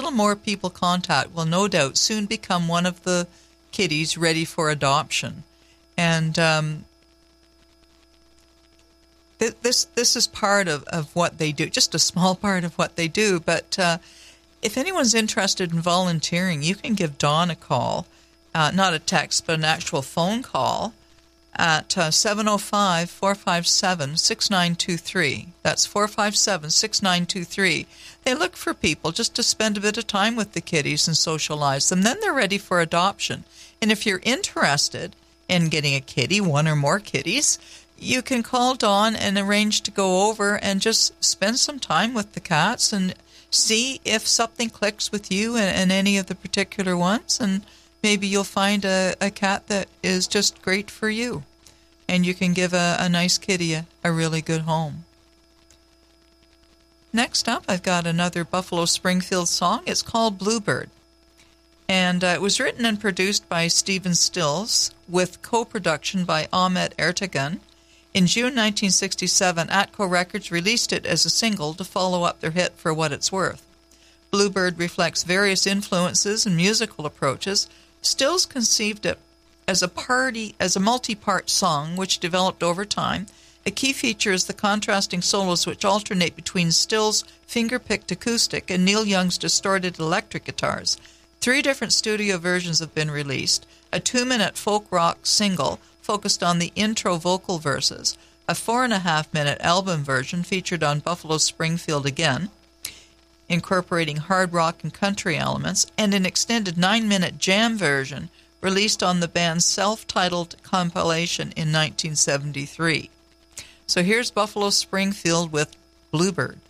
little more people contact will no doubt soon become one of the kitties ready for adoption. And this is part of what they do, just a small part of what they do. But if anyone's interested in volunteering, you can give Dawn a call, not a text, but an actual phone call at 705-457-6923. That's 457-6923. They look for people just to spend a bit of time with the kitties and socialize them. Then they're ready for adoption. And if you're interested in getting a kitty, one or more kitties, you can call Dawn and arrange to go over and just spend some time with the cats and see if something clicks with you and any of the particular ones, and maybe you'll find a cat that is just great for you, and you can give a nice kitty a really good home. Next up, I've got another Buffalo Springfield song. It's called Bluebird, and it was written and produced by Stephen Stills with co-production by Ahmet Ertegun. In June 1967, Atco Records released it as a single to follow up their hit For What It's Worth. Bluebird reflects various influences and musical approaches. Stills conceived it as a multi-part song which developed over time. A key feature is the contrasting solos which alternate between Stills' finger-picked acoustic and Neil Young's distorted electric guitars. 3 different studio versions have been released. A 2-minute folk rock single focused on the intro vocal verses, a 4.5-minute album version featured on Buffalo Springfield Again, incorporating hard rock and country elements, and an extended 9-minute jam version released on the band's self-titled compilation in 1973. So here's Buffalo Springfield with Bluebird.